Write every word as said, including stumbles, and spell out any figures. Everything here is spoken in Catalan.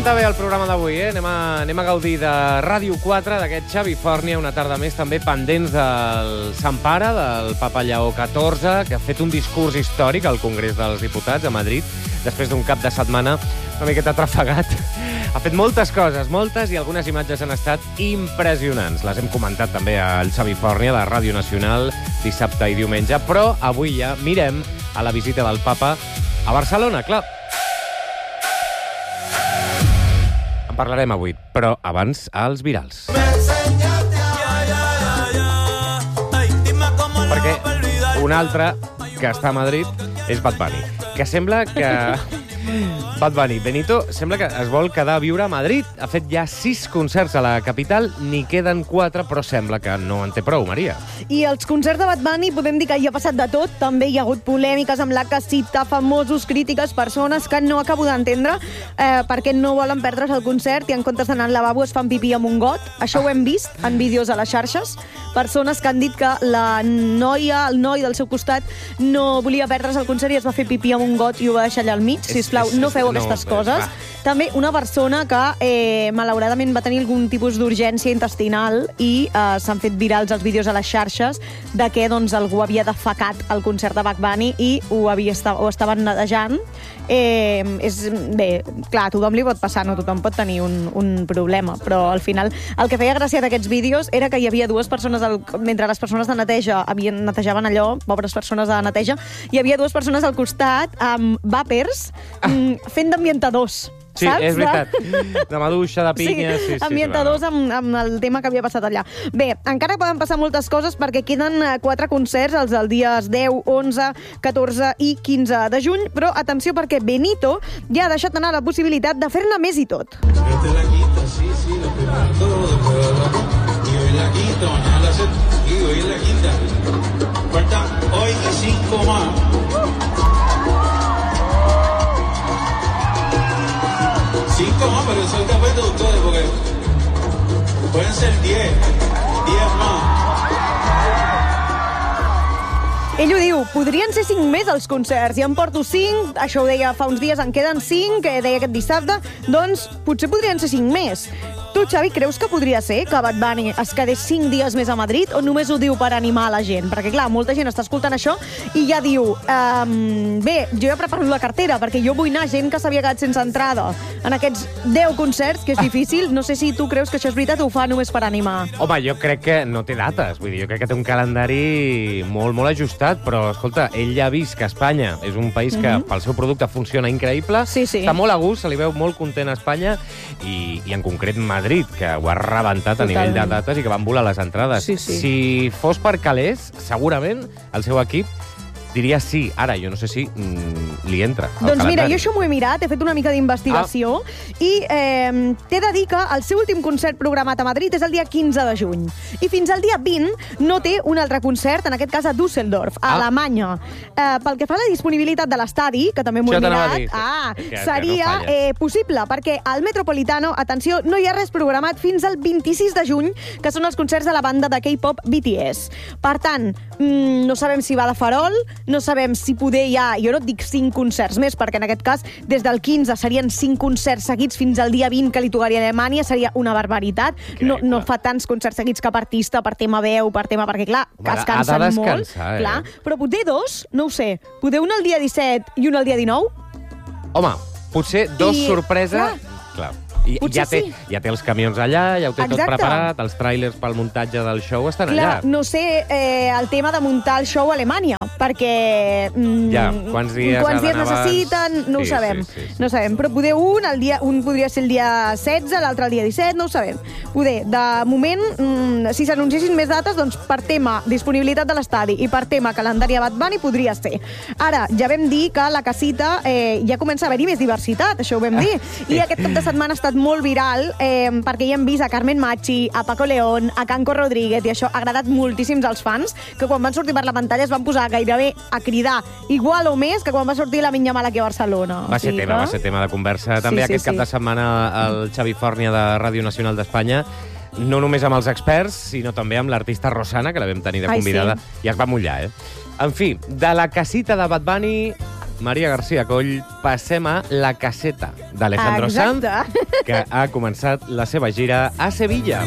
pinta bé el programa d'avui, eh? Anem a, anem a gaudir de Ràdio quatre, d'aquest Xavi Fòrnia, una tarda més també pendents del Sant Pare, del papa Lleó catorze, que ha fet un discurs històric al Congrés dels Diputats a Madrid, després d'un cap de setmana una miqueta trafegat. Ha fet moltes coses, moltes, i algunes imatges han estat impressionants. Les hem comentat també al Xavi Fòrnia de Ràdio Nacional dissabte i diumenge, però avui ja mirem a la visita del papa a Barcelona, clar. En parlarem avui, però abans els virals. Perquè un altre que està a Madrid és Bad Bunny, que sembla que... Bad Bunny, Benito, sembla que es vol quedar a viure a Madrid. Ha fet ja sis concerts a la capital, n'hi queden quatre, però sembla que no en té prou, Maria. I els concerts de Bad Bunny podem dir que hi ha passat de tot. També hi ha hagut polèmiques amb la casita, famosos, crítiques, persones que no acabo d'entendre eh, perquè no volen perdre's el concert i en comptes d'anar al lavabo es fan pipí amb un got. Això ho hem vist en vídeos a les xarxes. Persones que han dit que la noia, el noi del seu costat, no volia perdre's el concert i es va fer pipí amb un got i ho va deixar allà al mig. Sisplau, no feu aquestes no, coses. Va. També una persona que eh, malauradament va tenir algun tipus d'urgència intestinal i eh, s'han fet virals els vídeos a les xarxes de que doncs, algú havia defecat el concert de Bad Bunny i ho, havia esta ho estaven netejant. Eh, és, bé, clar, a tothom li pot passar, no tothom pot tenir un, un problema, però al final el que feia gràcia d'aquests vídeos era que hi havia dues persones, al, mentre les persones de neteja havien, netejaven allò, pobres persones de neteja, hi havia dues persones al costat amb vàpers ah. fent d'ambientadors. Sí, saps? És veritat. De maduixa, de pinya... Sí, sí, sí, ambientadors sí, amb, amb el tema que havia passat allà. Bé, encara poden passar moltes coses perquè queden quatre concerts, els del dies deu, onze, catorze i quinze de juny, però atenció perquè Benito ja ha deixat anar la possibilitat de fer-ne més i tot. Esta la quinta, sí, sí, la primera todo, y hoy la quinta, mañana la sexta, y hoy la quinta. Faltan hoy y cinco más. Cinco más, pero soy capaz de ustedes, porque pueden ser diez, diez más. Ell ho diu, podrien ser cinc més els concerts, i en porto cinc, això ho deia fa uns dies, en queden cinc, que deia aquest dissabte, doncs potser podrien ser cinc més. Tu, Xavi, creus que podria ser que Bad Bunny es quedés cinc dies més a Madrid o només ho diu per animar la gent? Perquè, clar, molta gent està escoltant això i ja diu um, bé, jo ja preparo la cartera perquè jo vull anar gent que s'havia quedat sense entrada en aquests deu concerts, que és difícil. No sé si tu creus que això és veritat o ho fa només per animar. Home, jo crec que no té dates. Vull dir, jo crec que té un calendari molt, molt ajustat, però, escolta, ell ja ha vist que Espanya és un país que mm-hmm. pel seu producte funciona increïble. Sí, sí. Està molt a gust, se li veu molt content a Espanya i, i en concret Madrid, que ho ha rebentat a nivell de dates i que van volar les entrades. Sí, sí. Si fos per calés, segurament el seu equip diria sí. Ara, jo no sé si mm, li entra al Doncs calendari. mira, jo això m'ho he mirat, he fet una mica d'investigació ah. i eh, t'he de dir que el seu últim concert programat a Madrid és el dia quinze de juny. I fins al dia vint no té un altre concert, en aquest cas a Düsseldorf, a ah. Alemanya. Eh, pel que fa a la disponibilitat de l'estadi, que també m'ho he mirat, ah, que, seria que no eh, possible, perquè al Metropolitano, atenció, no hi ha res programat fins al vint-i-sis de juny, que són els concerts de la banda de K-pop B T S. Per tant, mm, no sabem si va de farol, no sabem si poder hi ha, jo no et dic cinc concerts més, perquè en aquest cas, des del quinze serien cinc concerts seguits fins al dia vint que li tocaria a Alemanya, seria una barbaritat. No, no fa tants concerts seguits cap artista, per tema veu, per tema... Perquè, clar, que es cansen molt. Eh? Clar, però poder dos, no ho sé, poder un el dia disset i un el dia dinou? Home, potser dos I, sorpresa... Clar, clar. I ja té, sí. ja té els camions allà, ja ho té Exacte. Tot preparat, els tràilers pel muntatge del show estan Clar, allà. No sé eh, el tema de muntar el show a Alemanya, perquè... Mm, ja, quants dies, quants dies necessiten, no sí, ho sabem. Sí, sí, sí. No sabem, però poder un, el dia, un podria ser el dia setze, l'altre el dia disset, no ho sabem. Poder, de moment, mm, si s'anunciessin més dates, doncs per tema disponibilitat de l'estadi i per tema calendari a Bad Bunny podria ser. Ara, ja vam dir que a la casita eh, ja comença a haver-hi més diversitat, això ho vam dir. I aquest cap de setmana ha estat molt viral eh, perquè hi hem vist a Carmen Machi, a Paco León, a Canco Rodríguez, i això ha agradat moltíssims als fans, que quan van sortir per la pantalla es van posar gairebé a cridar igual o més que quan va sortir la Minya Mal aquí a Barcelona. Va ser, o sigui, tema, que... va ser tema de conversa. També sí, aquest sí, cap sí. de setmana el Xavi Fòrnia de Ràdio Nacional d'Espanya, no només amb els experts, sinó també amb l'artista Rosana, que la vam tenir de convidada, Ai, sí. i es va mullar, eh? En fi, de la casita de Bad Bunny Maria García Coll, passem a La Caseta, d'Alejandro Sanz, Exacte. que ha començat la seva gira a Sevilla.